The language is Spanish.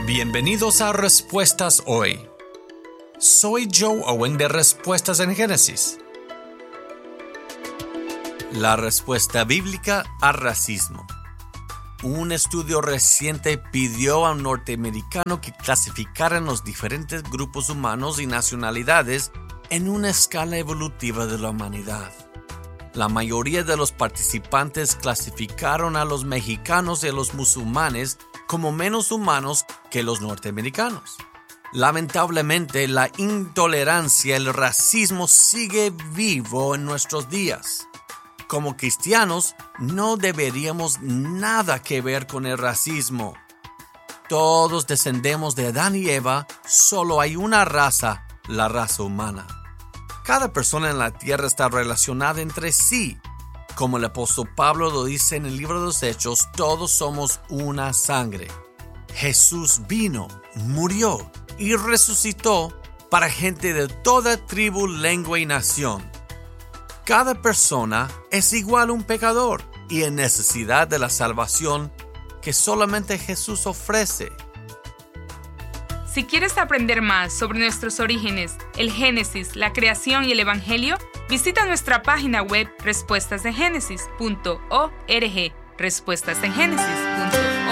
Bienvenidos a Respuestas Hoy. Soy Joe Owen de Respuestas en Génesis. La respuesta bíblica al racismo. Un estudio reciente pidió a un norteamericano que clasificaran los diferentes grupos humanos y nacionalidades en una escala evolutiva de la humanidad. La mayoría de los participantes clasificaron a los mexicanos y a los musulmanes como menos humanos que los norteamericanos. Lamentablemente, la intolerancia y el racismo sigue vivo en nuestros días. Como cristianos, no deberíamos nada que ver con el racismo. Todos descendemos de Adán y Eva, solo hay una raza, la raza humana. Cada persona en la tierra está relacionada entre sí. Como el apóstol Pablo lo dice en el libro de los Hechos, todos somos una sangre. Jesús vino, murió y resucitó para gente de toda tribu, lengua y nación. Cada persona es igual a un pecador y en necesidad de la salvación que solamente Jesús ofrece. Si quieres aprender más sobre nuestros orígenes, el Génesis, la creación y el Evangelio, visita nuestra página web respuestasengénesis.org. respuestasengénesis.org